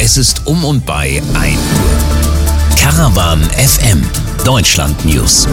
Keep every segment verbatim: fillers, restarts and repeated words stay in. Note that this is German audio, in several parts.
Es ist um und bei ein Uhr. Caravan F M, Deutschland News.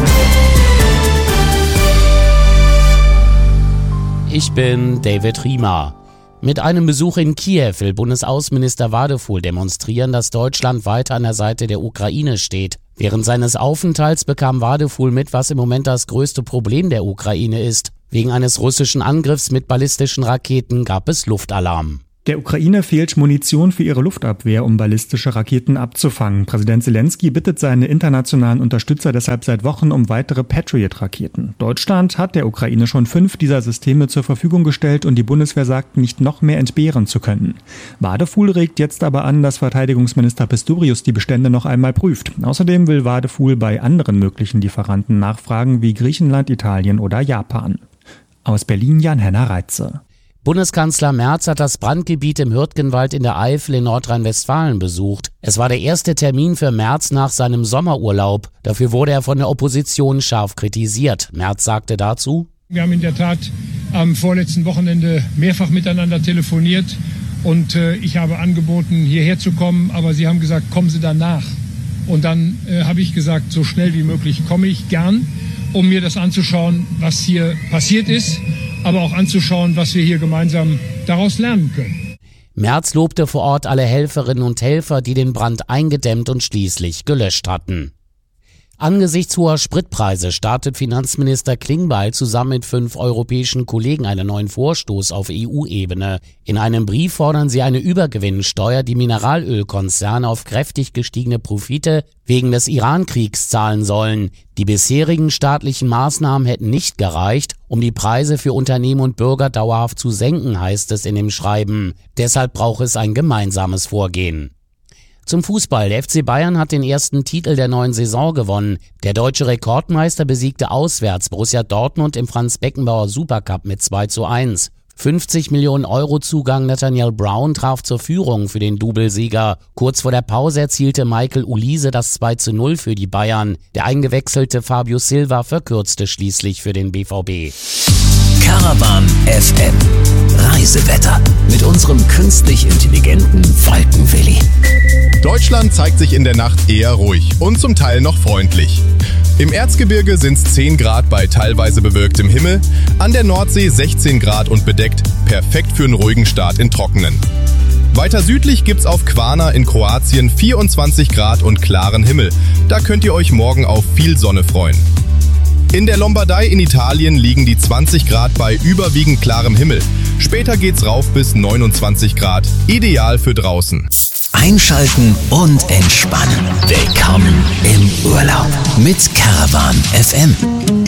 Ich bin David Riemer. Mit einem Besuch in Kiew will Bundesaußenminister Wadefuhl demonstrieren, dass Deutschland weiter an der Seite der Ukraine steht. Während seines Aufenthalts bekam Wadefuhl mit, was im Moment das größte Problem der Ukraine ist. Wegen eines russischen Angriffs mit ballistischen Raketen gab es Luftalarm. Der Ukraine fehlt Munition für ihre Luftabwehr, um ballistische Raketen abzufangen. Präsident Zelensky bittet seine internationalen Unterstützer deshalb seit Wochen um weitere Patriot-Raketen. Deutschland hat der Ukraine schon fünf dieser Systeme zur Verfügung gestellt und die Bundeswehr sagt, nicht noch mehr entbehren zu können. Wadefuhl regt jetzt aber an, dass Verteidigungsminister Pistorius die Bestände noch einmal prüft. Außerdem will Wadefuhl bei anderen möglichen Lieferanten nachfragen, wie Griechenland, Italien oder Japan. Aus Berlin Jan-Henner Reitze. Bundeskanzler Merz hat das Brandgebiet im Hürtgenwald in der Eifel in Nordrhein-Westfalen besucht. Es war der erste Termin für Merz nach seinem Sommerurlaub. Dafür wurde er von der Opposition scharf kritisiert. Merz sagte dazu: Wir haben in der Tat am vorletzten Wochenende mehrfach miteinander telefoniert und äh, ich habe angeboten, hierher zu kommen, aber Sie haben gesagt, kommen Sie danach. Und dann äh, habe ich gesagt, so schnell wie möglich komme ich gern, um mir das anzuschauen, was hier passiert ist, aber auch anzuschauen, was wir hier gemeinsam daraus lernen können. Merz lobte vor Ort alle Helferinnen und Helfer, die den Brand eingedämmt und schließlich gelöscht hatten. Angesichts hoher Spritpreise startet Finanzminister Klingbeil zusammen mit fünf europäischen Kollegen einen neuen Vorstoß auf E U-Ebene. In einem Brief fordern sie eine Übergewinnsteuer, die Mineralölkonzerne auf kräftig gestiegene Profite wegen des Iran-Kriegs zahlen sollen. Die bisherigen staatlichen Maßnahmen hätten nicht gereicht, um die Preise für Unternehmen und Bürger dauerhaft zu senken, heißt es in dem Schreiben. Deshalb braucht es ein gemeinsames Vorgehen. Zum Fußball. Der F C Bayern hat den ersten Titel der neuen Saison gewonnen. Der deutsche Rekordmeister besiegte auswärts Borussia Dortmund im Franz-Beckenbauer Supercup mit zwei zu eins. fünfzig Millionen Euro Zugang Nathaniel Brown traf zur Führung für den Doublesieger. Kurz vor der Pause erzielte Michael Olise das zwei zu null für die Bayern. Der eingewechselte Fabio Silva verkürzte schließlich für den B V B. Caravan F M Reisewetter mit unserem künstlich intelligenten Falkenwilli. Deutschland zeigt sich in der Nacht eher ruhig und zum Teil noch freundlich. Im Erzgebirge sind es zehn Grad bei teilweise bewölktem Himmel, an der Nordsee sechzehn Grad und bedeckt, perfekt für einen ruhigen Start in Trockenen. Weiter südlich gibt's auf Kvarna in Kroatien vierundzwanzig Grad und klaren Himmel. Da könnt ihr euch morgen auf viel Sonne freuen. In der Lombardei in Italien liegen die zwanzig Grad bei überwiegend klarem Himmel. Später geht's rauf bis neunundzwanzig Grad, ideal für draußen. Einschalten und entspannen. Willkommen im Urlaub mit Caravan F M.